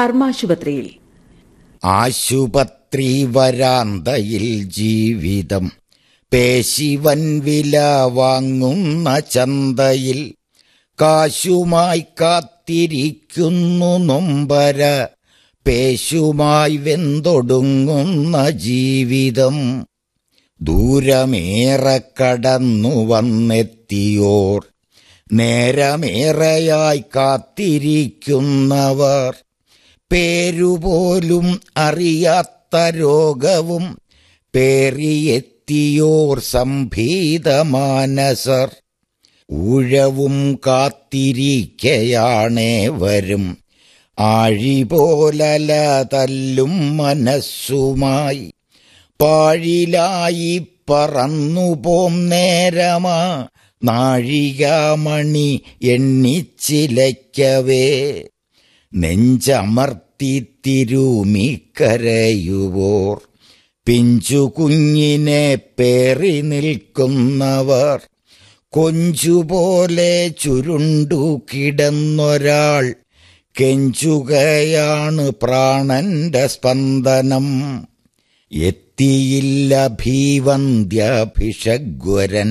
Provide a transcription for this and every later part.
കർമാശുപത്രിയിൽ. ആശുപത്രി വരാന്തയിൽ ജീവിതം, പേശിവൻ വില വാങ്ങുന്ന ചന്തയിൽ കാശുമായി കാത്തിരിക്കുന്നു നൊമ്പര, പേശുമായി വെന്തൊടുങ്ങുന്ന ജീവിതം. ദൂരമേറെ കടന്നു വന്നെത്തിയോർ, നേരമേറെയായി കാത്തിരിക്കുന്നവർ, പേരുപോലും അറിയാത്ത രോഗവും പേറിയെത്തിയോർ സംഭീതമാനസർ. ഊഴവും കാത്തിരിക്കയാണേവരും, ആഴിപോലല തല്ലും മനസ്സുമായി. പാഴിലായി പറന്നുപോം നേരമാ, നാഴികാമണി എണ്ണിച്ചിലയ്ക്കവേ. നെഞ്ചമർത്തി തിരുമിക്കരയുവോർ, പിഞ്ചു കുഞ്ഞിനെ പേറി നിൽക്കുന്നവർ. കൊഞ്ചുപോലെ ചുരുണ്ടു കിടന്നൊരാൾ കെഞ്ചുകയാണ് പ്രാണന്റെ സ്പന്ദനം. എത്തിയില്ല ഭീവന്ധ്യഭിഷഗ്വരൻ,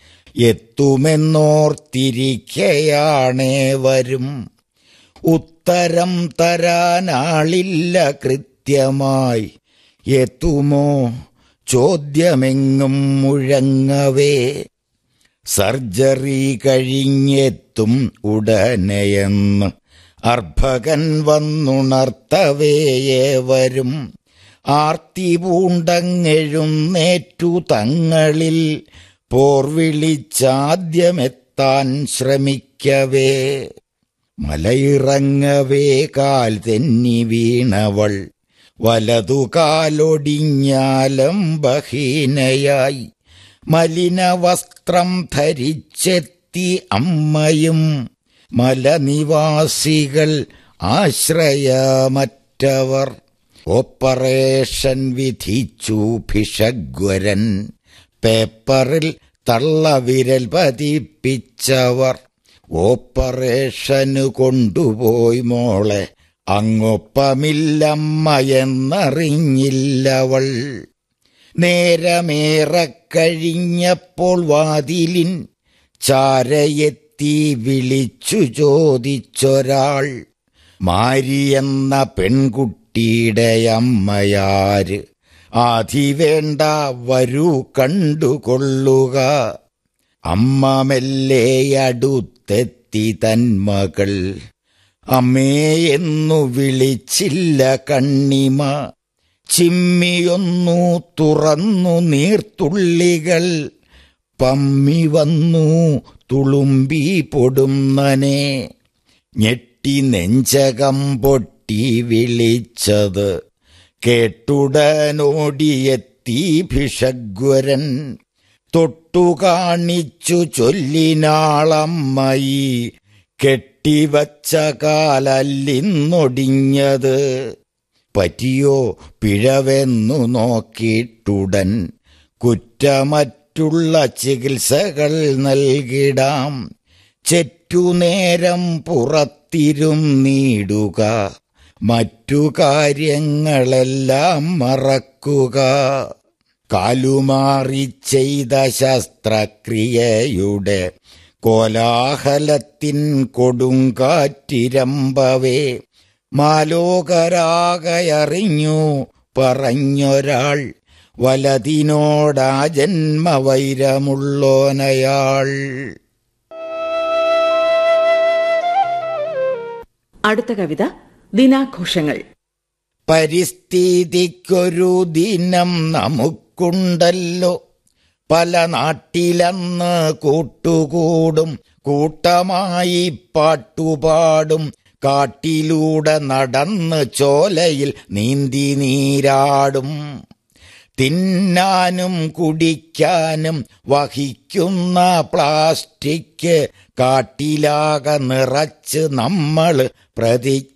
എത്തുമെന്നോർത്തിരിക്കയാണേവരും. ഉത്തരം തരാനാളില്ല കൃത്യമായി, എത്തുമോ ചോദ്യമെങ്ങും മുഴങ്ങവേ. സർജറി കഴിഞ്ഞെത്തും ഉടനെയെന്ന് അർഭകൻ വന്നുണർത്തവേയേവരും. ആർത്തി പൂണ്ടങ്ങെഴുന്നേറ്റു തങ്ങളിൽ പോർവിളിച്ചാദ്യമെത്താൻ ശ്രമിക്കവേ. മലയിറങ്ങവേ കാൽ തെന്നി വീണവൾ, വലതുകാലൊടിഞ്ഞാലം ബഹീനയായി. മലിനവസ്ത്രം ധരിച്ചെത്തി അമ്മയും, മലനിവാസികൾ ആശ്രയമറ്റവർ. ഓപ്പറേഷൻ വിധിച്ചു ഭിഷഗ്വരൻ, പേപ്പറിൽ തള്ളവിരൽ പതിപ്പിച്ചവർ. ഓപ്പറേഷനു കൊണ്ടുപോയി മോളെ, അങ്ങൊപ്പമില്ലമ്മയെന്നറിഞ്ഞില്ലവൾ. നേരമേറെ കഴിഞ്ഞപ്പോൾ വാതിലിൻ ചാരയെത്തി വിളിച്ചു ചോദിച്ചൊരാൾ, മാരിയെന്ന പെൺകുട്ടിയുടെ അമ്മയാര്? ആധിവേണ്ട വരൂ കണ്ടുകൊള്ളുക. അമ്മ മെല്ലെ അടുത്തെത്തി തന്മകൾ, അമ്മയെന്നു വിളിച്ചില്ല കണ്ണിമ. ചിമ്മിയൊന്നു തുറന്നു നീർത്തുള്ളികൾ, പമ്മി വന്നു തുളുമ്പി പൊടുന്നനെ. ഞെട്ടി നെഞ്ചകം പൊട്ടി വിളിച്ചത് കേട്ടുടനോടിയെത്തി ഭിഷഗ്വരൻ. തൊട്ടുകാണിച്ചു ചൊല്ലിനാളമ്മയി, കെട്ടിവച്ച കാലല്ലിന്നൊടിഞ്ഞത്. പറ്റിയോ പിഴവെന്നു നോക്കിയിട്ടുടൻ കുറ്റമറ്റുള്ള ചികിത്സകൾ നൽകിടാം. ചെറ്റുനേരം പുറത്തിരുന്നിടുക, മറ്റു കാര്യങ്ങളെല്ലാം മറക്കുക. കാലുമാറി ചെയ്ത ശസ്ത്രക്രിയയുടെ കോലാഹലത്തിൻ കൊടുങ്കാറ്റിരമ്പവേ. മാലോകരാകയറിഞ്ഞു പറഞ്ഞൊരാൾ, വലതിനോടാ ജന്മവൈരമുള്ളോനയാൾ. അടുത്ത കവിത ദിനാഘോഷങ്ങൾ. പരിസ്ഥിതിക്കൊരു ദിനം നമുക്കുണ്ടല്ലോ, പല നാട്ടിലന്ന് കൂട്ടുകൂടും, കൂട്ടമായി പാട്ടുപാടും, കാട്ടിലൂടെ നടന്ന് ചോലയിൽ നീന്തി നീരാടും. തിന്നാനും കുടിക്കാനും വഹിക്കുന്ന പ്ലാസ്റ്റിക് കാട്ടിലാകെ നിറച്ച് നമ്മൾ പ്രതിജ്ഞ